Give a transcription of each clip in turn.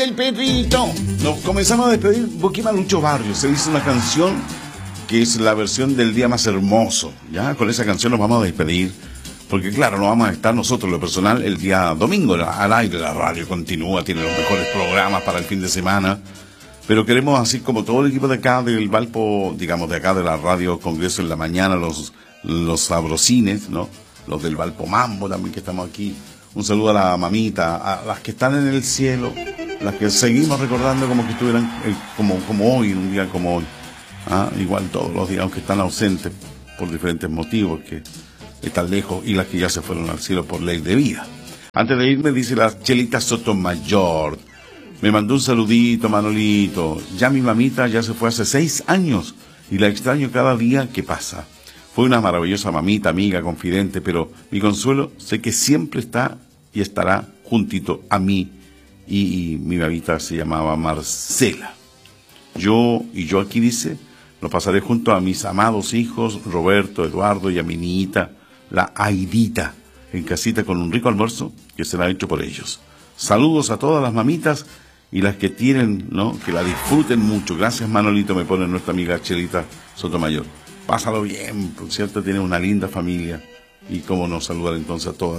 del perrito. Nos comenzamos a despedir. Boquima Lucho Barrios. Se dice una canción que es la versión del día más hermoso. Ya con esa canción nos vamos a despedir. Porque claro, no vamos a estar nosotros, lo personal, el día domingo al aire. La radio continúa, tiene los mejores programas para el fin de semana. Pero queremos, así como todo el equipo de acá del Valpo, digamos de acá de la Radio Congreso en la mañana, los sabrosines, ¿no? Los del Valpo Mambo también que estamos aquí. Un saludo a la mamita, a las que están en el cielo, las que seguimos recordando como que estuvieran, como hoy, un día como hoy. Igual todos los días, aunque están ausentes por diferentes motivos, que están lejos, y las que ya se fueron al cielo por ley de vida. Antes de irme, dice la Chelita Sotomayor, me mandó un saludito, Manolito. Ya mi mamita ya se fue hace 6 años y la extraño cada día que pasa. Fue una maravillosa mamita, amiga, confidente, pero mi consuelo sé que siempre está y estará juntito a mí. Y mi mamita se llamaba Marcela. Yo aquí dice, lo pasaré junto a mis amados hijos, Roberto, Eduardo, y a mi niñita, la Aidita, en casita con un rico almuerzo que será hecho por ellos. Saludos a todas las mamitas y las que tienen, ¿no? Que la disfruten mucho. Gracias, Manolito, me pone nuestra amiga Chelita Sotomayor. Pásalo bien, por cierto, tienes una linda familia. Y cómo no saludar entonces a toda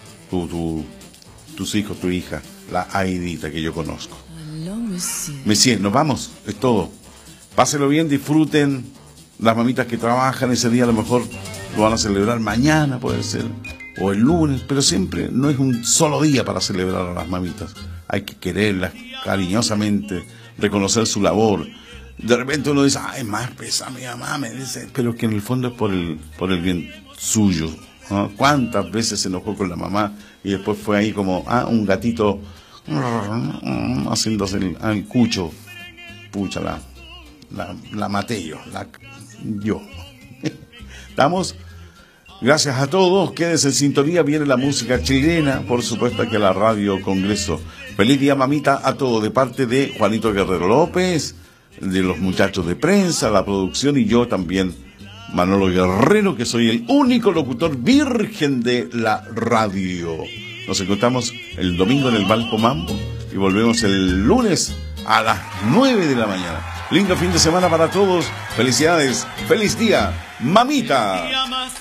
tus hijos, tu hija, la Aidita que yo conozco. Monsieur, nos vamos, es todo. Páselo bien, disfruten. Las mamitas que trabajan ese día a lo mejor lo van a celebrar mañana, puede ser, o el lunes, pero siempre no es un solo día para celebrar a las mamitas. Hay que quererlas cariñosamente, reconocer su labor. De repente uno dice, ay, más pesa mi mamá, me dice, pero que en el fondo es por el bien suyo, ¿no? ¿Cuántas veces se enojó con la mamá y después fue ahí como un gatito haciéndose el cucho? Pucha, la maté yo. ¿Estamos? Gracias a todos, quédense en sintonía, viene la música chilena, por supuesto aquí a la Radio Congreso. Feliz día, mamita, a todos, de parte de Juanito Guerrero López, de los muchachos de prensa, la producción y yo también, Manolo Guerrero, que soy el único locutor virgen de la radio. Nos encontramos el domingo en el Valpo Mambo y volvemos el lunes a las 9 de la mañana. Lindo fin de semana para todos, felicidades, feliz día, mamita.